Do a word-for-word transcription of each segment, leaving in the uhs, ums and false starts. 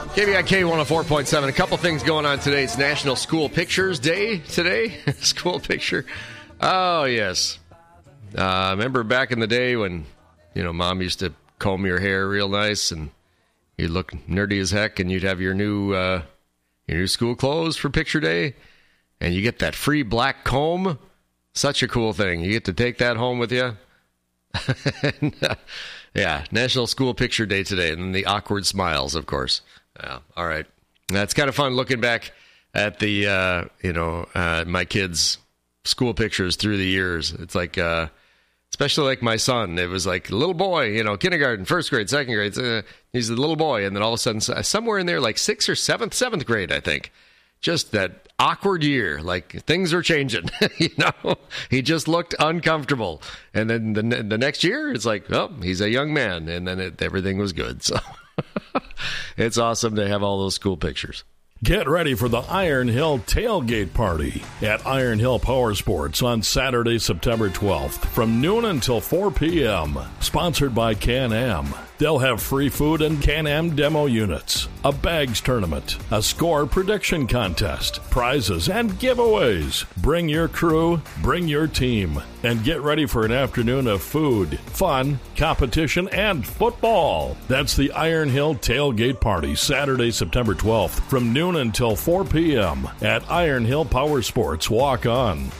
K B I K one oh four point seven. A couple things going on today. It's National School Pictures Day today. School picture. Oh, yes. Uh, remember back in the day when, you know, Mom used to comb your hair real nice and you'd look nerdy as heck and you'd have your new, uh, your new school clothes for picture day and you get that free black comb. Such a cool thing. You get to take that home with you. and, uh, yeah, National School Picture Day today. And then the awkward smiles, of course. Yeah, all right. That's kind of fun looking back at the, uh, you know, uh, my kids' school pictures through the years. It's like, uh, especially like my son. It was like a little boy, you know, kindergarten, first grade, second grade. Uh, he's a little boy. And then all of a sudden, somewhere in there, like sixth or seventh, seventh grade, I think. Just that awkward year. Like things are changing, you know. He just looked uncomfortable. And then the, the next year, it's like, oh, he's a young man. And then it, everything was good. So it's awesome to have all those school pictures. Get ready for the Iron Hill Tailgate Party at Iron Hill Power Sports on Saturday, September twelfth from noon until four p.m. Sponsored by Can-Am. They'll have free food and Can-Am demo units, a bags tournament, a score prediction contest, prizes, and giveaways. Bring your crew, bring your team, and get ready for an afternoon of food, fun, competition, and football. That's the Iron Hill Tailgate Party, Saturday, September twelfth from noon until four p.m. at Iron Hill Power Sports. Walk on.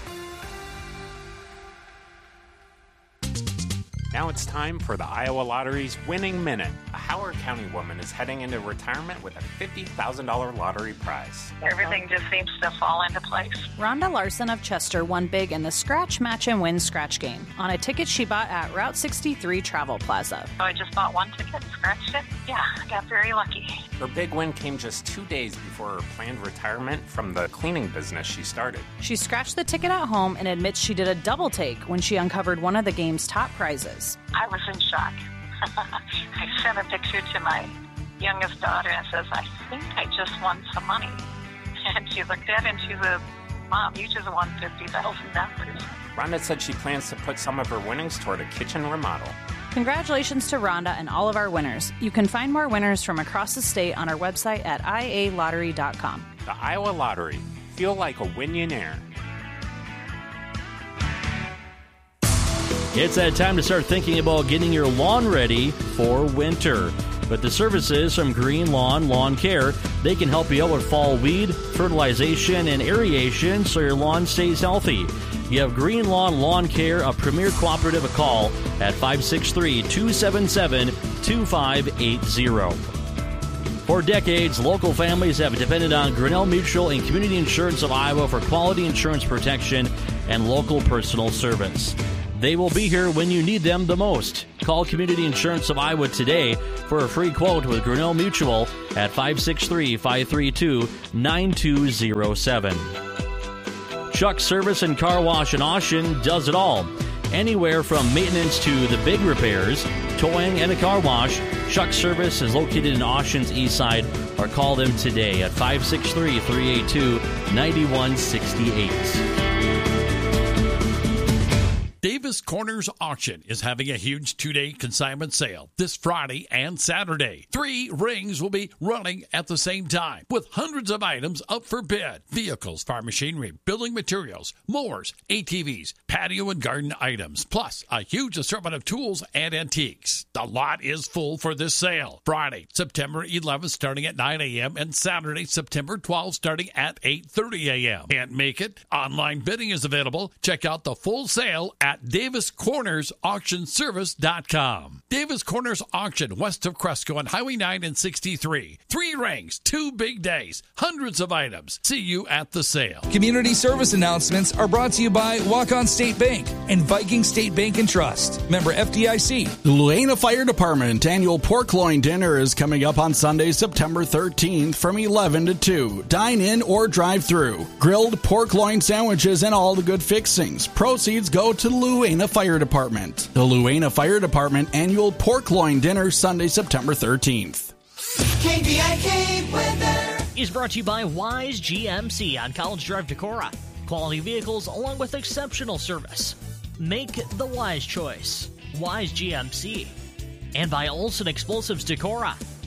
Now it's time for the Iowa Lottery's Winning Minute. A Howard County woman is heading into retirement with a fifty thousand dollars lottery prize. Everything just seems to fall into place. Rhonda Larson of Chester won big in the Scratch, Match, and Win scratch game on a ticket she bought at Route sixty-three Travel Plaza. So I just bought one ticket and scratched it. Yeah, I got very lucky. Her big win came just two days before her planned retirement from the cleaning business she started. She scratched the ticket at home and admits she did a double take when she uncovered one of the game's top prizes. I was in shock. I sent a picture to my youngest daughter and says, I think I just won some money. And she looked at it and she said, Mom, you just won fifty thousand dollars. Rhonda said she plans to put some of her winnings toward a kitchen remodel. Congratulations to Rhonda and all of our winners. You can find more winners from across the state on our website at I A lottery dot com. The Iowa Lottery. Feel like a Winionaire. It's that time to start thinking about getting your lawn ready for winter. With the services from Green Lawn Lawn Care, they can help you out with fall weed, fertilization, and aeration so your lawn stays healthy. You have Green Lawn Lawn Care, a premier cooperative, a call at five six three, two seven seven, two five eight zero. For decades, local families have depended on Grinnell Mutual and Community Insurance of Iowa for quality insurance protection and local personal service. They will be here when you need them the most. Call Community Insurance of Iowa today for a free quote with Grinnell Mutual at five six three, five three two, nine two zero seven. Chuck Service and Car Wash in Austin does it all. Anywhere from maintenance to the big repairs, towing, and a car wash, Chuck Service is located in Austin's east side, or call them today at five six three, three eight two, nine one six eight. Davis Corners Auction is having a huge two-day consignment sale this Friday and Saturday. Three rings will be running at the same time with hundreds of items up for bid. Vehicles, farm machinery, building materials, mowers, A T Vs, patio and garden items, plus a huge assortment of tools and antiques. The lot is full for this sale. Friday, September eleventh starting at nine a.m. and Saturday, September twelfth starting at eight thirty a.m. Can't make it? Online bidding is available. Check out the full sale at at Davis Corners Auction Service dot com. Davis Corners Auction west of Cresco on Highway nine and sixty-three. Three rings, two big days, hundreds of items. See you at the sale. Community service announcements are brought to you by Walk-On State Bank and Viking State Bank and Trust. Member F D I C. The Luena Fire Department annual pork loin dinner is coming up on Sunday, September thirteenth from eleven to two. Dine in or drive through. Grilled pork loin sandwiches and all the good fixings. Proceeds go to the Luena Fire Department. The Luena Fire Department annual pork loin dinner Sunday, September thirteenth. K B I K weather is brought to you by Wise G M C on College Drive, Decorah. Quality vehicles along with exceptional service. Make the wise choice. Wise G M C. And by Olson Explosives Decorah.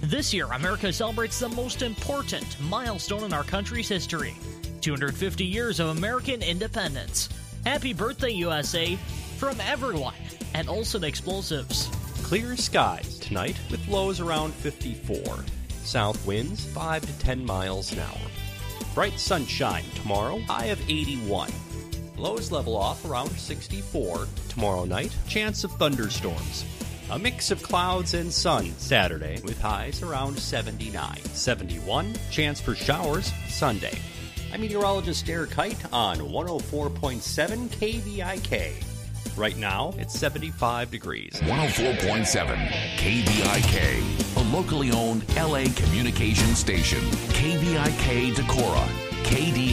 This year, America celebrates the most important milestone in our country's history, two hundred fifty years of American independence. Happy birthday, U S A, from everyone at Olson Explosives. Clear skies tonight with lows around fifty-four. South winds five to ten miles an hour. Bright sunshine tomorrow, high of eighty-one. Lows level off around sixty-four. Tomorrow night, chance of thunderstorms. A mix of clouds and sun Saturday with highs around seventy-nine. seventy-one, chance for showers Sunday. I'm meteorologist Derek Kite on one oh four point seven K V I K. Right now, it's seventy-five degrees. one oh four point seven K V I K, a locally owned L A communication station. K V I K Decorah, K D